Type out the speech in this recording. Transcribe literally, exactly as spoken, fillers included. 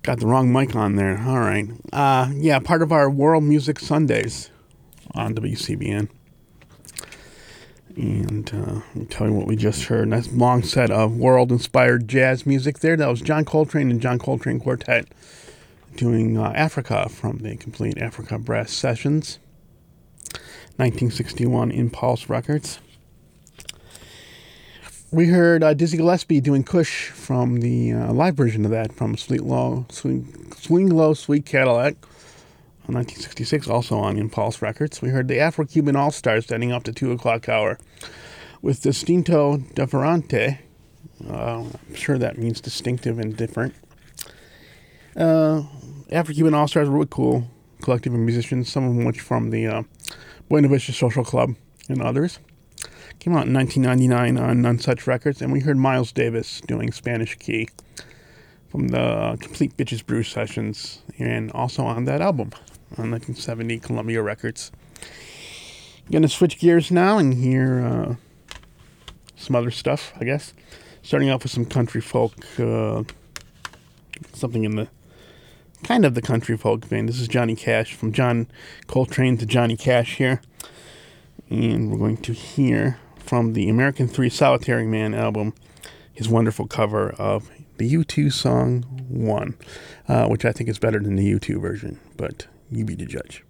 Got the wrong mic on there. All right. Uh, yeah, part of our World Music Sundays on W C B N. And uh, let me tell you what we just heard. Nice long set of world-inspired jazz music there. That was John Coltrane and John Coltrane Quartet doing uh, Africa from the Complete Africa Brass Sessions. nineteen sixty-one Impulse Records. We heard uh, Dizzy Gillespie doing Kush from the uh, live version of that from Sweet Low, Swing, Swing Low, Sweet Cadillac, nineteen sixty-six, also on Impulse Records. We heard the Afro-Cuban All-Stars standing up to two o'clock hour with Distinto Differente. Uh, I'm sure that means distinctive and different. Uh, Afro-Cuban All-Stars were really cool collective of musicians, some of which from the uh, Buena Vista Social Club and others. Came out in nineteen ninety-nine on None Such Records, and we heard Miles Davis doing Spanish Key from the Complete Bitches Brew Sessions, and also on that album on nineteen seventy Columbia Records. Gonna switch gears now and hear uh, some other stuff, I guess. Starting off with some country folk, uh, something in the kind of the country folk vein. This is Johnny Cash, from John Coltrane to Johnny Cash here. And we're going to hear from the American three Solitary Man album, his wonderful cover of the U two song One, uh, which I think is better than the U two version, but you be the judge.